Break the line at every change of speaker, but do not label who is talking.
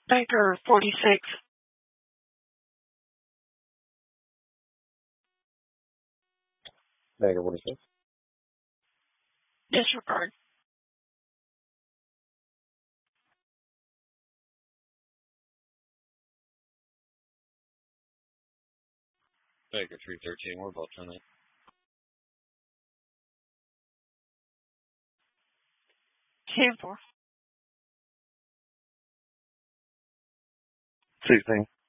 Baker 46.
Baker 46.
Disregard.
Baker 313. We're both on it.
10-4.
16.